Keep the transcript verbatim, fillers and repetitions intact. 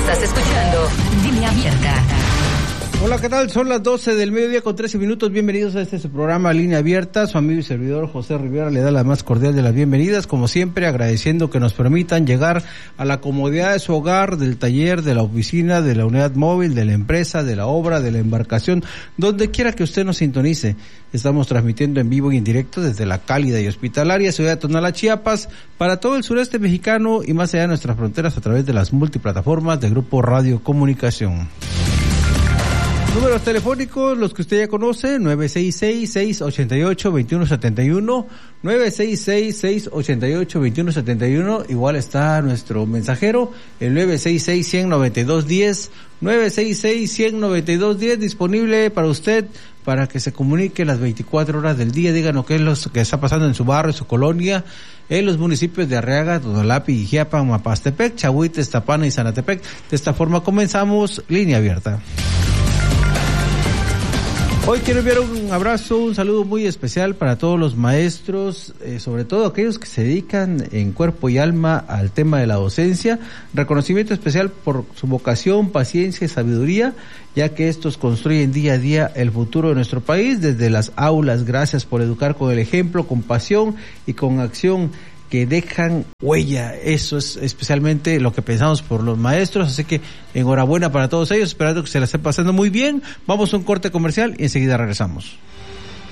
Estás escuchando Línea Abierta. Hola, ¿qué tal? Son las doce del mediodía con trece minutos. Bienvenidos a este su programa Línea Abierta. Su amigo y servidor José Rivera le da la más cordial de las bienvenidas, como siempre agradeciendo que nos permitan llegar a la comodidad de su hogar, del taller, de la oficina, de la unidad móvil, de la empresa, de la obra, de la embarcación, donde quiera que usted nos sintonice. Estamos transmitiendo en vivo y en directo desde la cálida y hospitalaria ciudad de Tonalá, Chiapas, para todo el sureste mexicano y más allá de nuestras fronteras a través de las multiplataformas de Grupo Radio Comunicación. Números telefónicos, los que usted ya conoce, nueve seis seis, seis ocho ocho, dos uno siete uno, nueve seis seis, seis ocho ocho, dos uno siete uno, igual está nuestro mensajero, el nueve seis seis, cien noventa y dos diez, nueve seis seis, cien noventa y dos diez, disponible para usted, para que se comunique las veinticuatro horas del día, díganos qué es lo que está pasando en su barrio, en su colonia, en los municipios de Arriaga, Todolapi, Ijiapan, Mapastepec, Chahuites, Tapana y Zanatepec. De esta forma comenzamos Línea Abierta. Hoy quiero enviar un abrazo, un saludo muy especial para todos los maestros, eh, sobre todo aquellos que se dedican en cuerpo y alma al tema de la docencia. Reconocimiento especial por su vocación, paciencia y sabiduría, ya que estos construyen día a día el futuro de nuestro país desde las aulas. Gracias por educar con el ejemplo, con pasión y con acción, que dejan huella. Eso es especialmente lo que pensamos por los maestros, así que enhorabuena para todos ellos, esperando que se la estén pasando muy bien. Vamos a un corte comercial y enseguida regresamos.